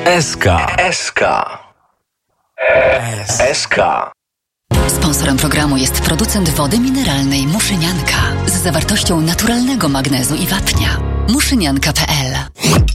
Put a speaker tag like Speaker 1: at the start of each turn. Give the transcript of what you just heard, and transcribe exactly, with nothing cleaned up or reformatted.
Speaker 1: S K. S K. S K.
Speaker 2: Sponsorem programu jest producent wody mineralnej Muszynianka z zawartością naturalnego magnezu i wapnia. muszynianka kropka p l